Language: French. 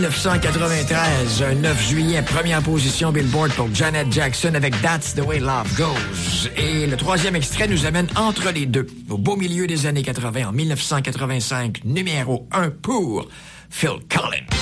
1993, un 9 juillet, première position Billboard pour Janet Jackson avec That's the Way Love Goes. Et le troisième extrait nous amène entre les deux, au beau milieu des années 80, en 1985, numéro 1 pour Phil Collins.